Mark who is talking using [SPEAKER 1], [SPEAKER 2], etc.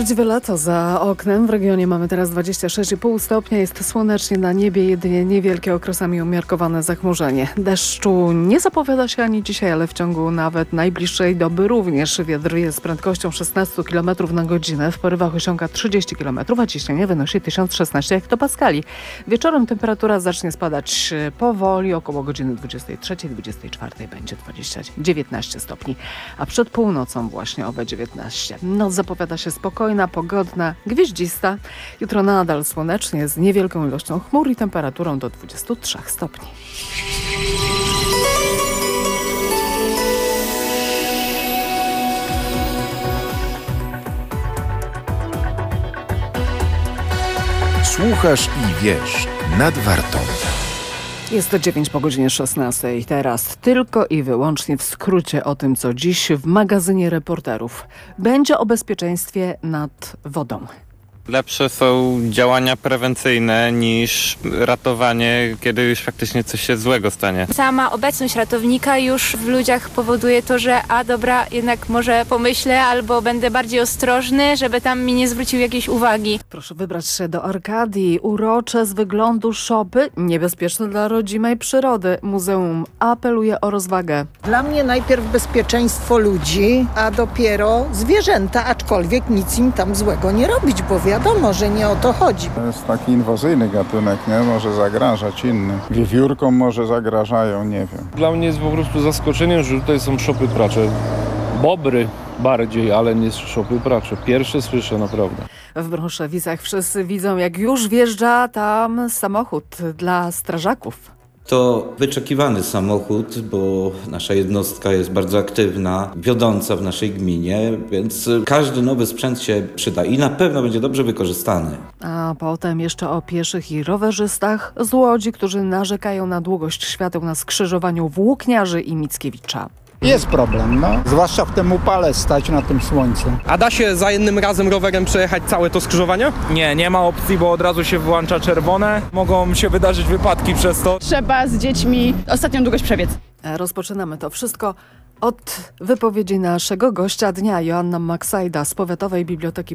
[SPEAKER 1] Prawdziwe lato za oknem. W regionie mamy teraz 26,5 stopnia. Jest słonecznie na niebie, jedynie niewielkie okresami umiarkowane zachmurzenie. Deszczu nie zapowiada się ani dzisiaj, ale w ciągu nawet najbliższej doby również. Wiatr jest z prędkością 16 km na godzinę. W porywach osiąga 30 km, a ciśnienie wynosi 1016 hektopaskali. Wieczorem temperatura zacznie spadać powoli. Około godziny 23-24 będzie 19 stopni. A przed północą właśnie owe 19. Noc zapowiada się spokojna, pogodna, gwieździsta. Jutro nadal słonecznie z niewielką ilością chmur i temperaturą do 23 stopni.
[SPEAKER 2] Słuchasz i wiesz, nad Wartą.
[SPEAKER 1] Jest to 9 po godzinie 16. Teraz tylko i wyłącznie w skrócie o tym, co dziś w magazynie reporterów. Będzie o bezpieczeństwie nad wodą.
[SPEAKER 3] Lepsze są działania prewencyjne niż ratowanie, kiedy już faktycznie coś się złego stanie.
[SPEAKER 4] Sama obecność ratownika już w ludziach powoduje to, że dobra, jednak może pomyślę albo będę bardziej ostrożny, żeby tam mi nie zwrócił jakiejś uwagi.
[SPEAKER 1] Proszę wybrać się do Arkadii. Urocze z wyglądu szopy, niebezpieczne dla rodzimej przyrody. Muzeum apeluje o rozwagę.
[SPEAKER 5] Dla mnie najpierw bezpieczeństwo ludzi, a dopiero zwierzęta, aczkolwiek nic im tam złego nie robić, bo wiadomo, że nie o to chodzi.
[SPEAKER 6] To jest taki inwazyjny gatunek, nie? Może zagrażać innym. Wiewiórkom może zagrażają, nie wiem.
[SPEAKER 7] Dla mnie jest po prostu zaskoczeniem, że tutaj są szopy pracze. Bobry bardziej, ale nie szopy pracze. Pierwsze słyszę naprawdę.
[SPEAKER 1] W Brąszewicach wszyscy widzą, jak już wjeżdża tam samochód dla strażaków.
[SPEAKER 8] To wyczekiwany samochód, bo nasza jednostka jest bardzo aktywna, wiodąca w naszej gminie, więc każdy nowy sprzęt się przyda i na pewno będzie dobrze wykorzystany.
[SPEAKER 1] A potem jeszcze o pieszych i rowerzystach z Łodzi, którzy narzekają na długość świateł na skrzyżowaniu Włókniarzy i Mickiewicza.
[SPEAKER 9] Jest problem, zwłaszcza w tym upale stać na tym słońcu.
[SPEAKER 10] A da się za jednym razem rowerem przejechać całe to skrzyżowanie?
[SPEAKER 11] Nie ma opcji, bo od razu się włącza czerwone. Mogą się wydarzyć wypadki przez to.
[SPEAKER 12] Trzeba z dziećmi ostatnią długość przebiec.
[SPEAKER 1] Rozpoczynamy to wszystko od wypowiedzi naszego gościa dnia, Joanna Maksajda z Powiatowej Biblioteki